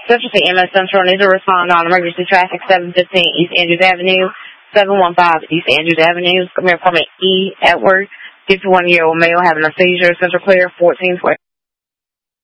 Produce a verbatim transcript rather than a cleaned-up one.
Central to M S Central needs to respond on emergency traffic seven fifteen East Andrews Avenue, seven one five East Andrews Avenue. Come here from E. Edward, fifty-one-year-old male having a seizure. Central clear, fourteen twenty.